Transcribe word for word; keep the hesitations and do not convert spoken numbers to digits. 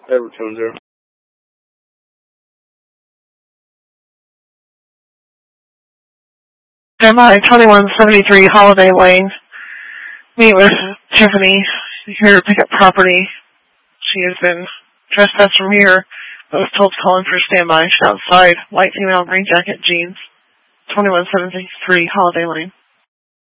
Everton zero. Standby, twenty-one seventy-three Holiday Lane. Meet with Tiffany here to pick up property. She has been trespassed from here, but was told to call in for standby. She's outside, white female, green jacket, jeans. twenty-one seventy-three Holiday Lane.